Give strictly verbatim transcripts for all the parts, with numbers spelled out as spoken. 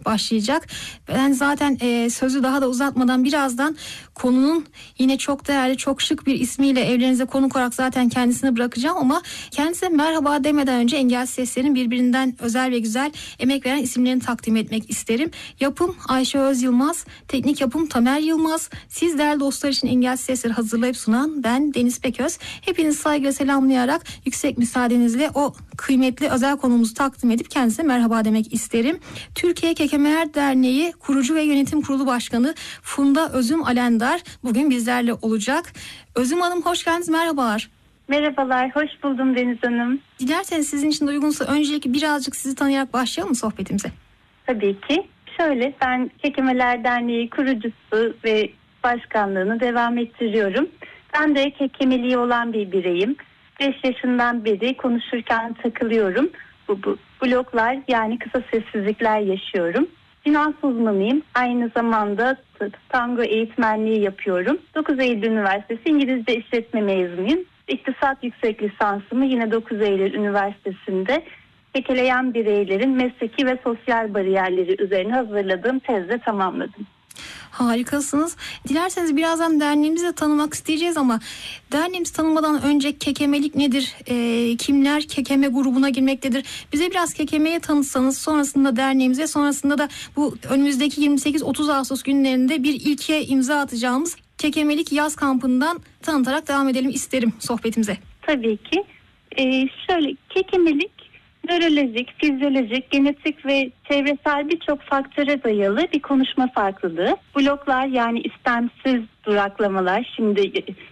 başlayacak. Ben zaten e, sözü daha da uzatmadan birazdan konunun yine çok değerli, çok şık bir ismiyle evlerinize konuk olarak zaten kendisini bırakacağım ama kendisine merhaba demeden önce Engelsiz Sesler'in birbirinden özel ve güzel emek veren isimlerini takdim etmek isterim. Yapım Ayşe Öz Yılmaz, teknik yapım Tamer Yılmaz. Siz değerli dostlar için Engelsiz Sesleri hazırlayıp sunan ben Deniz Peköz. Hepinizi saygıyla selamlayarak yüksek müsaadenizle o kıymetli özel konumuzu takdim edip kendisine merhaba demek isterim. Türkiye Kekemeler Derneği Kurucu ve Yönetim Kurulu Başkanı Funda Özüm Alendar bugün bizlerle olacak. Özüm Hanım hoş geldiniz, merhabalar. Merhabalar, hoş buldum Deniz Hanım. Dilerseniz sizin için de uygunsa öncelikle birazcık sizi tanıyarak başlayalım mı sohbetimize? Tabii ki. Şöyle, ben Kekemeler Derneği kurucusu ve başkanlığını devam ettiriyorum. Ben de kekemeliği olan bir bireyim. beş yaşından beri konuşurken takılıyorum. Bu, bu bloklar yani kısa sessizlikler yaşıyorum. Finans uzmanıyım. Aynı zamanda tango eğitmenliği yapıyorum. dokuz Eylül Üniversitesi İngilizce İşletme mezunuyum. İktisat yüksek lisansımı yine dokuz Eylül Üniversitesi'nde kekeleyen bireylerin mesleki ve sosyal bariyerleri üzerine hazırladığım tezle tamamladım. Harikasınız. Dilerseniz birazdan derneğimizi de tanımak isteyeceğiz ama derneğimizi tanımadan önce kekemelik nedir? E, kimler kekeme grubuna girmektedir? Bize biraz kekemeyi tanıtsanız, sonrasında derneğimize, sonrasında da bu önümüzdeki yirmi sekiz otuz Ağustos günlerinde bir ilke imza atacağımız kekemelik yaz kampından tanıtarak devam edelim isterim sohbetimize. Tabii ki. Ee, şöyle kekemelik nörolojik, fizyolojik, genetik ve çevresel birçok faktöre dayalı bir konuşma farklılığı. Bloklar yani istemsiz duraklamalar, şimdi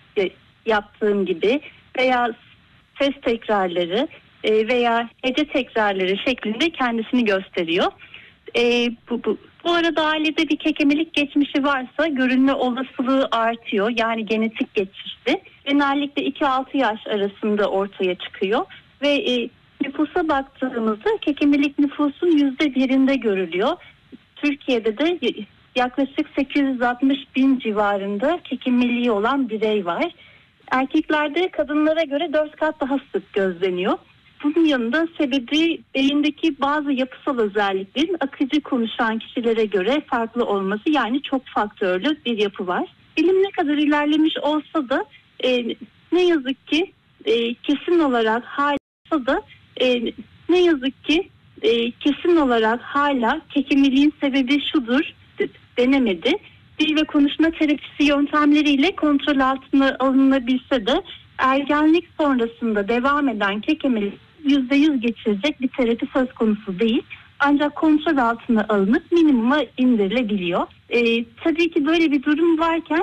yaptığım gibi veya ses tekrarları veya hece tekrarları şeklinde kendisini gösteriyor. E, bu, bu, bu arada ailede bir kekemelik geçmişi varsa görünme olasılığı artıyor. Yani genetik geçişli. Genellikle iki altı yaş arasında ortaya çıkıyor ve e, nüfusa baktığımızda kekemelik nüfusun yüzde birinde görülüyor. Türkiye'de de yaklaşık sekiz yüz altmış bin civarında kekemeliği olan birey var. Erkeklerde kadınlara göre dört kat daha sık gözleniyor. Bunun yanında sebebi beyindeki bazı yapısal özelliklerin akıcı konuşan kişilere göre farklı olması, yani çok faktörlü bir yapı var. Bilim ne kadar ilerlemiş olsa da e, ne yazık ki e, kesin olarak hala da e, ne yazık ki e, kesin olarak hala kekemeliğin sebebi şudur denemedi. Dil ve konuşma terapisi yöntemleriyle kontrol altına alınabilse de ergenlik sonrasında devam eden kekemelik yüzde yüz geçirecek bir terapi söz konusu değil. Ancak kontrol altına alınıp minimuma indirilebiliyor. Ee, tabii ki böyle bir durum varken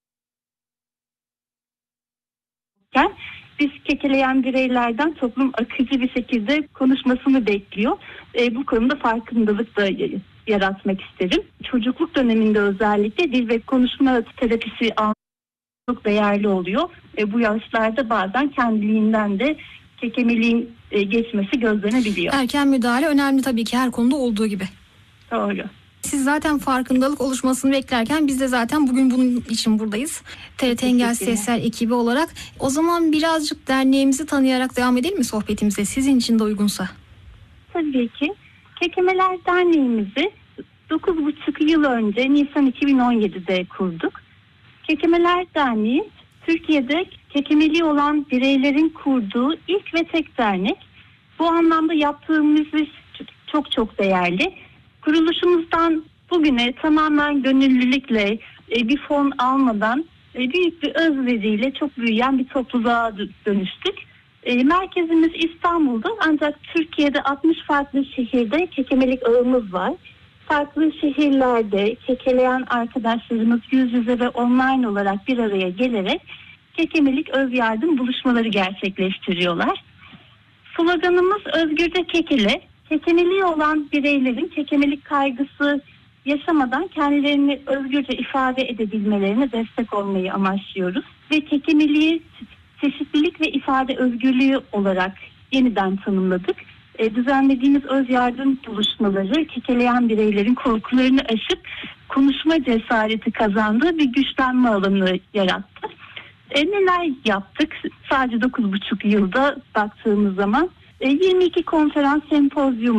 biz kekeleyen bireylerden toplum akıcı bir şekilde konuşmasını bekliyor. Ee, bu konuda farkındalık da yaratmak isterim. Çocukluk döneminde özellikle dil ve konuşma terapisi çok değerli oluyor. E, bu yaşlarda bazen kendiliğinden de kekemeliğin e, geçmesi gözlenebiliyor. Erken müdahale önemli tabii ki, her konuda olduğu gibi. Doğru. Siz zaten farkındalık oluşmasını beklerken biz de zaten bugün bunun için buradayız. T R T Engelsiz Sesler ekibi olarak. O zaman birazcık derneğimizi tanıyarak devam edelim mi sohbetimize, sizin için de uygunsa? Tabii ki. Kekemeler Derneğimizi dokuz buçuk yıl önce Nisan iki bin on yedide kurduk. Kekemeler Derneği Türkiye'de kekemeliği olan bireylerin kurduğu ilk ve tek dernek. Bu anlamda yaptığımız iş çok çok değerli. Kuruluşumuzdan bugüne tamamen gönüllülükle, bir fon almadan büyük bir özveriyle çok büyüyen bir topluluğa dönüştük. Merkezimiz İstanbul'da, ancak Türkiye'de altmış farklı şehirde kekemelik ağımız var. Farklı şehirlerde kekeleyen arkadaşlarımız yüz yüze ve online olarak bir araya gelerek kekemelik öz yardım buluşmaları gerçekleştiriyorlar. Sloganımız özgürce kekele. Kekemeliği olan bireylerin kekemelik kaygısı yaşamadan kendilerini özgürce ifade edebilmelerine destek olmayı amaçlıyoruz. Ve kekemeliği çeşitlilik ve ifade özgürlüğü olarak yeniden tanımladık. E, düzenlediğimiz öz yardım buluşmaları kekeleyen bireylerin korkularını aşıp konuşma cesareti kazandığı bir güçlenme alanı yarattı. E, neler yaptık? Sadece dokuz buçuk yılda baktığımız zaman e, yirmi iki konferans sempozyumu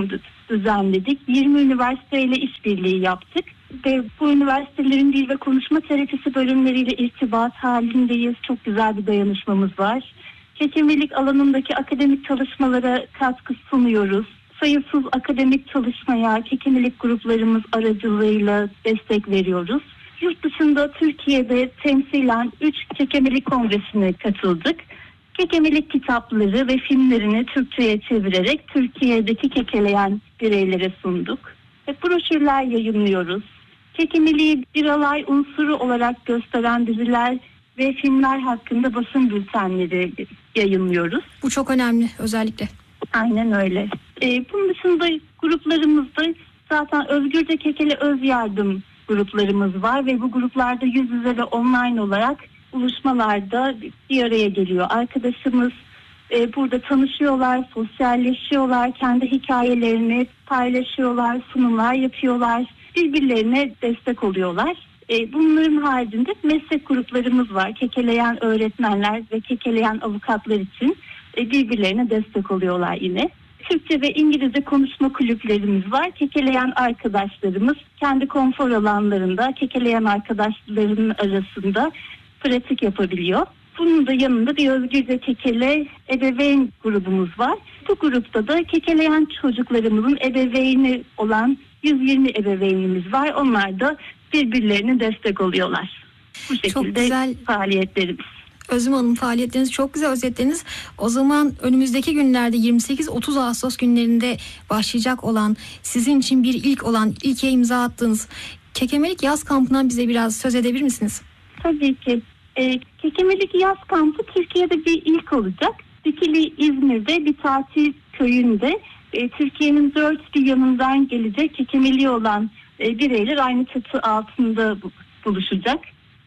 düzenledik. yirmi üniversiteyle işbirliği yaptık. Ve bu üniversitelerin dil ve konuşma terapisi bölümleriyle irtibat halindeyiz. Çok güzel bir dayanışmamız var. Kekemelik alanındaki akademik çalışmalara katkı sunuyoruz. Sayısız akademik çalışmaya kekemelik gruplarımız aracılığıyla destek veriyoruz. Yurt dışında Türkiye'de temsilen üç kekemelik kongresine katıldık. Kekemelik kitapları ve filmlerini Türkçe'ye çevirerek Türkiye'deki kekeleyen bireylere sunduk. Ve broşürler yayınlıyoruz. Kekemeliği bir alay unsuru olarak gösteren diziler ve filmler hakkında basın bültenleri yayınlıyoruz. Bu çok önemli özellikle. Aynen öyle. Ee, bunun dışında gruplarımızda zaten Özgürce Kekele Öz Yardım gruplarımız var ve bu gruplarda yüz yüze ve online olarak buluşmalarda bir araya geliyor. Arkadaşımız e, burada tanışıyorlar, sosyalleşiyorlar, kendi hikayelerini paylaşıyorlar, sunumlar yapıyorlar, birbirlerine destek oluyorlar. E, bunların haricinde meslek gruplarımız var. Kekeleyen öğretmenler ve kekeleyen avukatlar için e, birbirlerine destek oluyorlar yine. Türkçe ve İngilizce konuşma kulüplerimiz var. Kekeleyen arkadaşlarımız kendi konfor alanlarında kekeleyen arkadaşlarının arasında pratik yapabiliyor. Bunun da yanında bir Özgürce Kekele ebeveyn grubumuz var. Bu grupta da kekeleyen çocuklarımızın ebeveyni olan yüz yirmi ebeveynimiz var. Onlar da birbirlerine destek oluyorlar. Bu şekilde çok güzel faaliyetlerimiz. Özüm Hanım, faaliyetlerinizi çok güzel özetlediniz. O zaman önümüzdeki günlerde yirmi sekiz otuz Ağustos günlerinde başlayacak olan, sizin için bir ilk olan, ilke imza attığınız Kekemelik Yaz Kampı'ndan bize biraz söz edebilir misiniz? Tabii ki. E, Kekemelik Yaz Kampı Türkiye'de bir ilk olacak. Dikili İzmir'de bir tatil köyünde e, Türkiye'nin dört bir yanından gelecek kekemeliği olan e, bireyler aynı çatı altında buluşacak.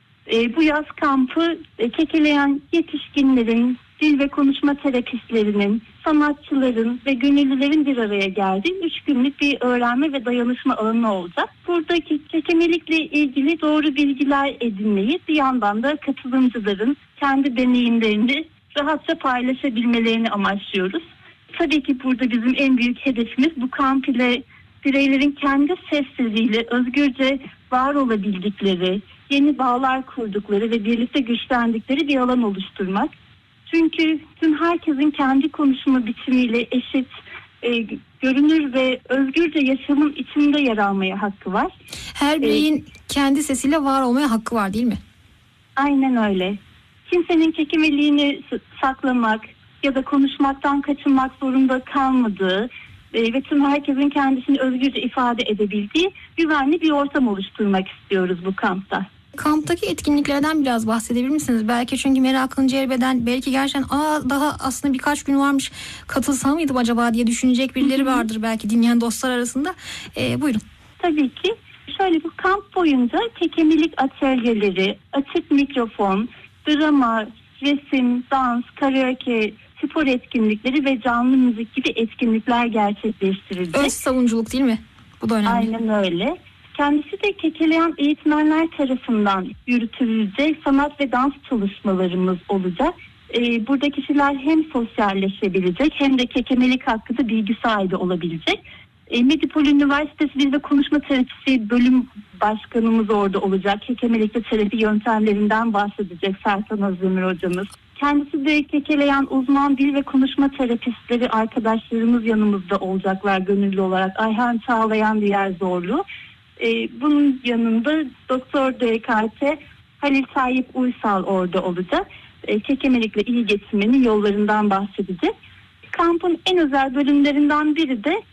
E, bu yaz kampı e, kekeleyen yetişkinlerin, dil ve konuşma terapistlerinin, sanatçıların ve gönüllülerin bir araya geldiği üç günlük bir öğrenme ve dayanışma alanı olacak. Buradaki kekemelikle ilgili doğru bilgiler edinmeyi, bir yandan da katılımcıların kendi deneyimlerini rahatça paylaşabilmelerini amaçlıyoruz. Tabii ki burada bizim en büyük hedefimiz bu kamp ile bireylerin kendi sesleriyle özgürce var olabildikleri, yeni bağlar kurdukları ve birlikte güçlendikleri bir alan oluşturmak. Çünkü tüm herkesin kendi konuşma biçimiyle eşit, e, görünür ve özgürce yaşamın içinde yer almaya hakkı var. Her bireyin ee, kendi sesiyle var olmaya hakkı var, değil mi? Aynen öyle. Kimsenin kekemeliğini saklamak ya da konuşmaktan kaçınmak zorunda kalmadığı e, ve tüm herkesin kendisini özgürce ifade edebildiği güvenli bir ortam oluşturmak istiyoruz bu kampta. Kamptaki etkinliklerden biraz bahsedebilir misiniz? Belki çünkü merakını celbeden, belki gerçekten aa daha aslında birkaç gün varmış, katılsam mıydım acaba diye düşünecek birileri vardır belki dinleyen dostlar arasında. Ee, buyurun. Tabii ki. Şöyle, bu kamp boyunca kekemelik atölyeleri, açık mikrofon, drama, resim, dans, karaoke, spor etkinlikleri ve canlı müzik gibi etkinlikler gerçekleştirilecek. Öz savunuculuk değil mi? Bu da önemli. Aynen öyle. Kendisi de kekeleyen eğitmenler tarafından yürütülecek sanat ve dans çalışmalarımız olacak. Ee, burada kişiler hem sosyalleşebilecek hem de kekemelik hakkında bilgi sahibi olabilecek. Ee, Medipol Üniversitesi Dil ve Konuşma Terapisi bölüm başkanımız orada olacak. Kekemelikte terapi yöntemlerinden bahsedecek Serkan Özdemir hocamız. Kendisi de kekeleyen uzman dil ve konuşma terapistleri arkadaşlarımız yanımızda olacaklar gönüllü olarak. Ayhan Çağlayan Diğer Zorlu. Ee, bunun yanında Doktor D K T Halil Tayyip Uysal orada olacak. Ee, kekemelikle iyi geçinmenin yollarından bahsedecek. Kampın en özel bölümlerinden biri de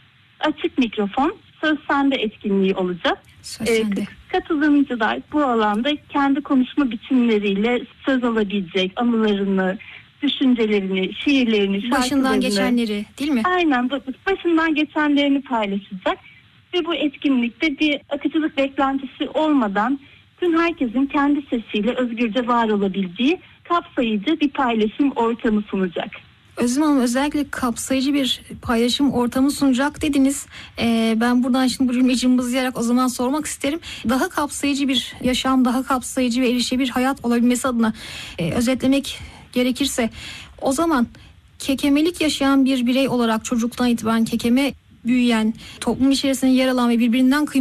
açık mikrofon, söz sende etkinliği olacak. Söz sende. Ee, katılımcılar bu alanda kendi konuşma biçimleriyle söz alabilecek, anılarını, düşüncelerini, şiirlerini, şarkılarını. Başından geçenleri değil mi? Aynen, başından geçenlerini paylaşacak. Ve bu etkinlikte bir akıcılık beklentisi olmadan tüm herkesin kendi sesiyle özgürce var olabildiği kapsayıcı bir paylaşım ortamı sunacak. Özlem Hanım, özellikle kapsayıcı bir paylaşım ortamı sunacak dediniz. Ee, ben buradan şimdi bu cümleyi cımbızlayarak o zaman sormak isterim. Daha kapsayıcı bir yaşam, daha kapsayıcı ve erişilebilir hayat olabilmesi adına e, özetlemek gerekirse, o zaman kekemelik yaşayan bir birey olarak çocuktan itibaren kekeme büyüyen, toplum içerisinde yer alan ve birbirinden kıymetli